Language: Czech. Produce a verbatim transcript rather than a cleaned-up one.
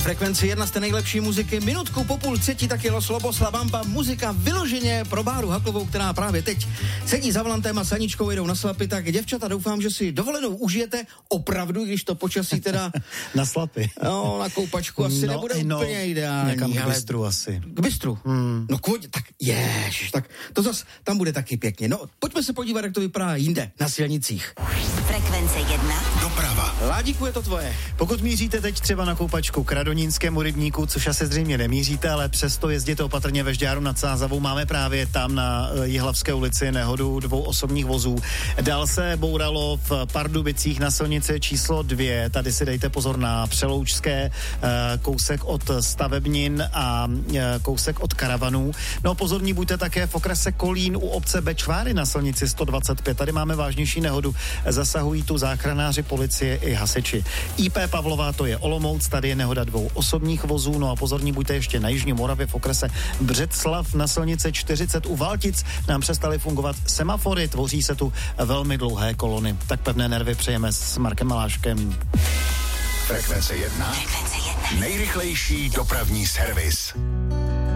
Frekvenci jedna z té nejlepší muziky. Minutku po půl třetí taky Los Lobos La Bamba. Muzika vyloženě pro Báru Haklovou, která právě teď sedí za volantem a s Aničkou jedou na Slapy. Tak děvčata, doufám, že si dovolenou užijete opravdu, když to počasí teda... na Slapy. No, na koupačku asi no, nebude no, úplně ideální. Někam k ale... bistru asi. K bistru? Hmm. No k vodě, tak ježiš, tak to zas tam bude taky pěkně. No, pojďme se podívat, jak to vypadá jinde, na silnicích. Frekvence jedna. Doprava. Ládíku, je to tvoje. Pokud míříte teď třeba na koupačku k Radonínskému rybníku, což asi zřejmě nemíříte, ale přesto jezděte opatrně ve Žďáru nad Sázavou. Máme právě tam na Jihlavské ulici nehodu dvou osobních vozů. Dál se bouralo v Pardubicích na silnici číslo dvě. Tady si dejte pozor na Přeloučské, kousek od Stavebnin a kousek od Karavanů. No pozorní buďte také v okrese Kolín u obce Bečváry na silnici sto dvacet pět. Tady máme vážnější nehodu. Zasahují tu záchranáři, policie i hasiči. í pé Pavlová, to je Olomouc, tady je nehoda dvou osobních vozů. No a pozorní buďte ještě na Jižní Moravě v okrese Břeclav na silnici čtyřicet u Valtic. Nám přestaly fungovat semafory, tvoří se tu velmi dlouhé kolony. Tak pevné nervy přejeme s Markem Maláškem. Frekvence jedna. Frekvence jedna. Nejrychlejší dopravní servis.